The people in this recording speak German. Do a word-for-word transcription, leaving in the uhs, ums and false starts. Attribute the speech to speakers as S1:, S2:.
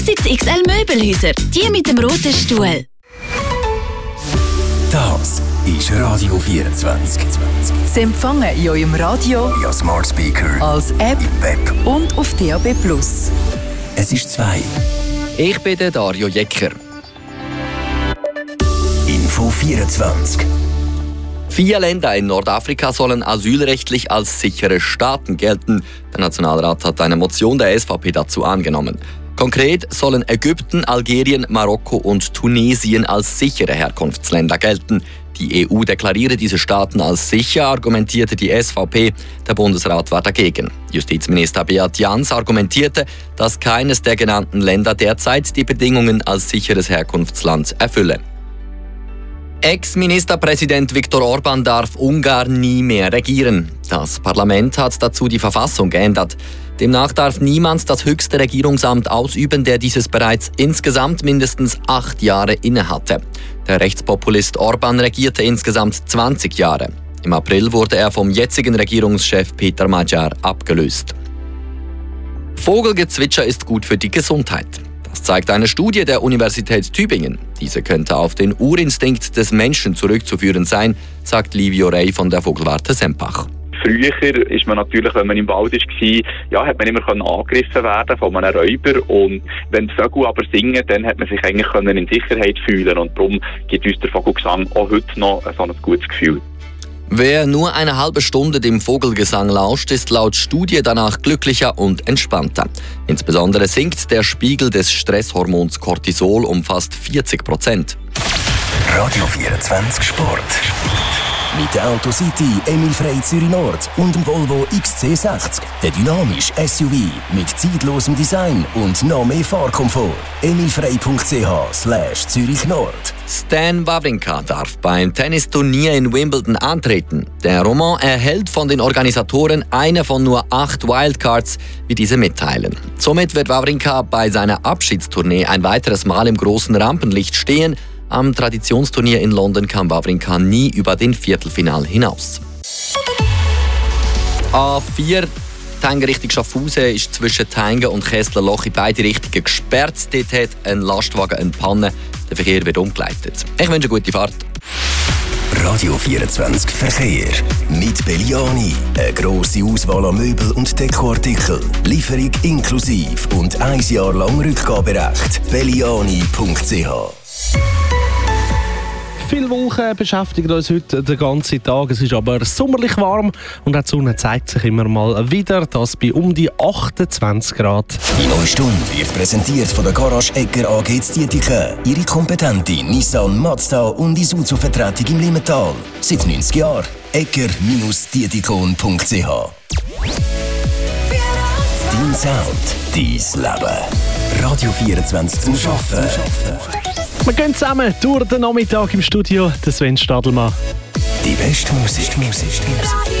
S1: sechs X L Möbelhäuser, die mit dem roten Stuhl.
S2: Das ist Radio vierundzwanzig.
S3: Sie empfangen in eurem Radio,
S2: via Smart Speaker,
S3: als App
S2: im Web
S3: und auf D A B plus.
S2: Es ist zwei.
S4: Ich bin der Dario Jecker.
S2: Info vierundzwanzig.
S4: Vier Länder in Nordafrika sollen asylrechtlich als sichere Staaten gelten. Der Nationalrat hat eine Motion der S V P dazu angenommen. Konkret sollen Ägypten, Algerien, Marokko und Tunesien als sichere Herkunftsländer gelten. Die E U deklariere diese Staaten als sicher, argumentierte die S V P. Der Bundesrat war dagegen. Justizminister Beat Jans argumentierte, dass keines der genannten Länder derzeit die Bedingungen als sicheres Herkunftsland erfülle. Ex-Ministerpräsident Viktor Orban darf Ungarn nie mehr regieren. Das Parlament hat dazu die Verfassung geändert. Demnach darf niemand das höchste Regierungsamt ausüben, der dieses bereits insgesamt mindestens acht Jahre innehatte. Der Rechtspopulist Orban regierte insgesamt zwanzig Jahre. Im April wurde er vom jetzigen Regierungschef Peter Magyar abgelöst. Vogelgezwitscher ist gut für die Gesundheit. Das zeigt eine Studie der Universität Tübingen. Diese könnte auf den Urinstinkt des Menschen zurückzuführen sein, sagt Livio Rey von der Vogelwarte Sempach.
S5: Früher ist man natürlich, wenn man im Wald war, ja, hat man immer angegriffen werden von einem Räuber. Und wenn die Vögel aber singen, dann hat man sich eigentlich in Sicherheit fühlen. Und darum gibt uns der Vogelgesang auch heute noch so ein gutes Gefühl.
S4: Wer nur eine halbe Stunde dem Vogelgesang lauscht, ist laut Studie danach glücklicher und entspannter. Insbesondere sinkt der Spiegel des Stresshormons Cortisol um fast vierzig Prozent.
S2: Radio vierundzwanzig Sport. Mit der Autocity Emil Frey Zürich Nord und dem Volvo X C sechzig. Der dynamische S U V mit zeitlosem Design und noch mehr Fahrkomfort. emilfrey punkt c h slash Zürich Nord.
S4: Stan Wawrinka darf beim Tennisturnier in Wimbledon antreten. Der Roman erhält von den Organisatoren eine von nur acht Wildcards, wie diese mitteilen. Somit wird Wawrinka bei seiner Abschiedstournee ein weiteres Mal im großen Rampenlicht stehen. Am Traditionsturnier in London kam Wawrinka nie über den Viertelfinal hinaus. A vier Thainge Richtung Schaffhausen ist zwischen Thainge und Kessler Loch in beide Richtungen gesperrt. Dort hat ein Lastwagen eine Panne. Der Verkehr wird umgeleitet. Ich wünsche eine gute Fahrt.
S2: Radio vierundzwanzig Verkehr. Mit Belliani. Eine grosse Auswahl an Möbel- und Dekoartikeln. Lieferung inklusive und ein Jahr lang Rückgaberecht. belliani punkt c h.
S6: Viele Wolken beschäftigen uns heute den ganzen Tag. Es ist aber sommerlich warm und auch die Sonne zeigt sich immer mal wieder. Das bei um die achtundzwanzig Grad.
S2: Die neue Stunde wird präsentiert von der Garage Egger A G Dietike. Ihre kompetente Nissan, Mazda und Isuzu-Vertretung im Limmental. Seit neunzig Jahren. egger Dietikon punkt c h. Dein Sound, dein Leben. Radio vierundzwanzig zum Arbeiten.
S6: Wir gehen zusammen durch den Nachmittag im Studio. Der Sven Stadelmann.
S2: Die beste Musik. Musik.